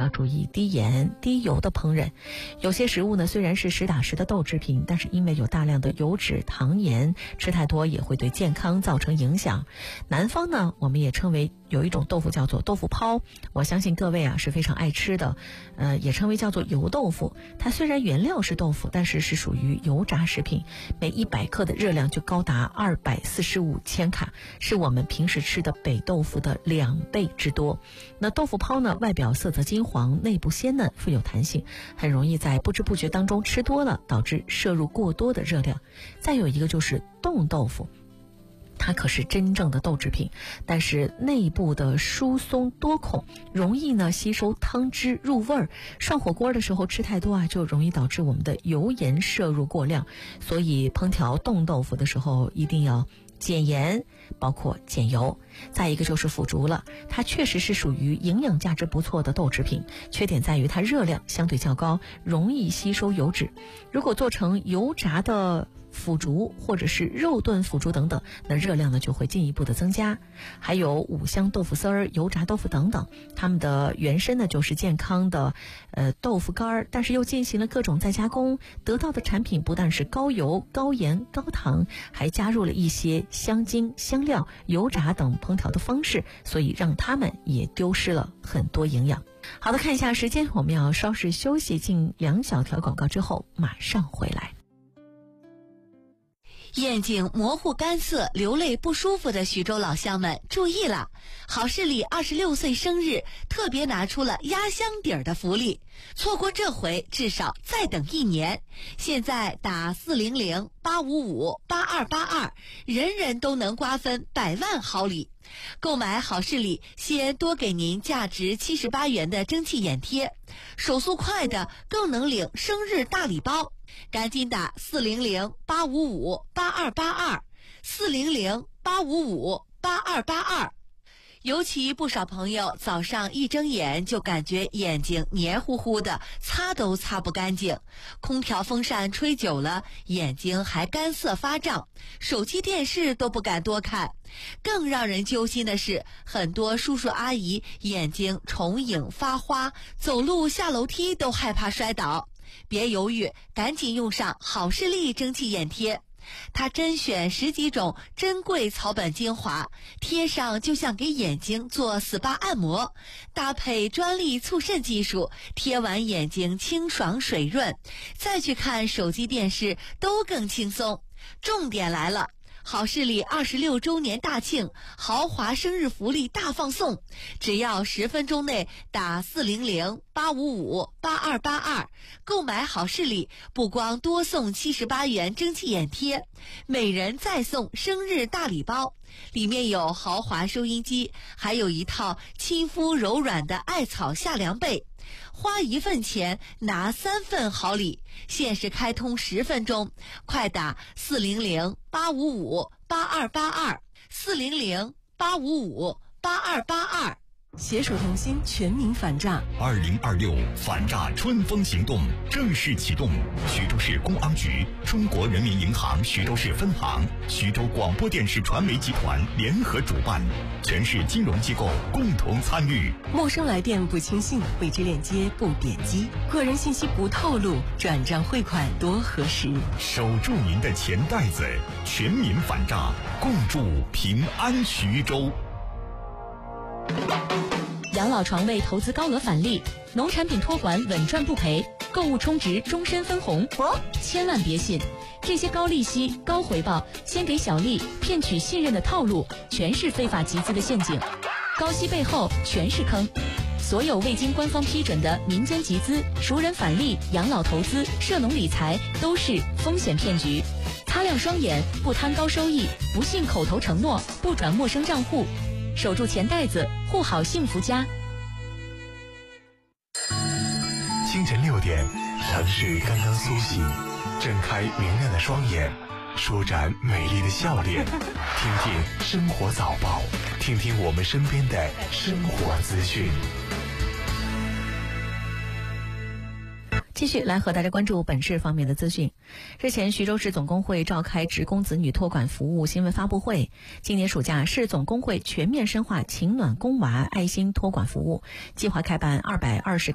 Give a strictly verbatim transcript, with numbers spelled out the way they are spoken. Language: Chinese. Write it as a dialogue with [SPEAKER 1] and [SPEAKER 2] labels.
[SPEAKER 1] 要注意低盐、低油的烹饪。有些食物呢，虽然是实打实的豆制品，但是因为有大量的油脂、糖盐，吃太多也会对健康造成影响。南方呢，我们也称为有一种豆腐叫做豆腐泡，我相信各位啊是非常爱吃的，呃，也称为叫做油豆腐。它虽然原料是豆腐，但是是属于油炸食品，每一百克的热量就高达二百四十五千卡，是我们平时吃的北豆腐的两倍之多。那豆腐泡呢，外表色泽金黄，内部鲜嫩，富有弹性，很容易在不知不觉当中吃多了，导致摄入过多的热量。再有一个就是冻豆腐，它可是真正的豆制品，但是内部的疏松多孔，容易呢吸收汤汁入味儿。涮火锅的时候吃太多啊，就容易导致我们的油盐摄入过量。所以烹调冻豆腐的时候一定要减盐，包括减油。再一个就是腐竹了，它确实是属于营养价值不错的豆制品，缺点在于它热量相对较高，容易吸收油脂。如果做成油炸的腐竹或者是肉炖腐竹等等，那热量呢就会进一步的增加。还有五香豆腐丝儿、油炸豆腐等等，它们的原身呢就是健康的呃豆腐干儿，但是又进行了各种再加工，得到的产品不但是高油、高盐、高糖，还加入了一些香精、香料、油炸等烹调的方式，所以让它们也丢失了很多营养。好的，看一下时间，我们要稍事休息，进两小条广告之后马上回来。
[SPEAKER 2] 眼睛模糊干涩、流泪不舒服的徐州老乡们注意了，好视力二十六岁生日特别拿出了压箱底儿的福利，错过这回至少再等一年。现在打四零零八五五八二八二，人人都能瓜分百万好礼。购买好视力先多给您价值七十八元的蒸汽眼贴，手速快的更能领生日大礼包。赶紧打四零零八五五八二八二，四零零八五五八二八二。尤其不少朋友早上一睁眼就感觉眼睛黏糊糊的，擦都擦不干净，空调风扇吹久了眼睛还干涩发胀，手机电视都不敢多看。更让人揪心的是，很多叔叔阿姨眼睛重影发花，走路下楼梯都害怕摔倒。别犹豫，赶紧用上好视力蒸汽眼贴。它甄选十几种珍贵草本精华，贴上就像给眼睛做 S P A 按摩，搭配专利促渗技术，贴完眼睛清爽水润，再去看手机电视都更轻松。重点来了，好视力二十六周年大庆豪华生日福利大放送，只要十分钟内打四零零八五五八二八二，购买好视力不光多送七十八元蒸汽眼贴，每人再送生日大礼包，里面有豪华收音机，还有一套亲肤柔软的艾草夏凉被。花一份钱拿三份好礼，限时开通十分钟，快打四零零八五五八二八二，四零零八五五八二八二。
[SPEAKER 3] 携手同心，全民反诈。
[SPEAKER 4] 二零二六反诈春风行动正式启动，徐州市公安局、中国人民银行徐州市分行、徐州广播电视传媒集团联合主办，全市金融机构共同参与。
[SPEAKER 3] 陌生来电不轻信，未知链接不点击，个人信息不透露，转账汇款多核实。
[SPEAKER 4] 守住您的钱袋子，全民反诈，共筑平安徐州。
[SPEAKER 5] 养老床位投资高额返利，农产品托管稳赚不赔，购物充值终身分红。哦，千万别信，这些高利息、高回报、先给小利、骗取信任的套路，全是非法集资的陷阱。高息背后全是坑。所有未经官方批准的民间集资、熟人返利、养老投资、涉农理财都是风险骗局。擦亮双眼，不贪高收益，不信口头承诺，不转陌生账户。守住钱袋子，护好幸福家。
[SPEAKER 6] 清晨六点，城市刚刚苏醒，睁开明亮的双眼，舒展美丽的笑脸，听听生活早报，听听我们身边的生活资讯。
[SPEAKER 1] 继续来和大家关注本市方面的资讯。日前，徐州市总工会召开职工子女托管服务新闻发布会。今年暑假，市总工会全面深化情暖供娃爱心托管服务，计划开办二百二十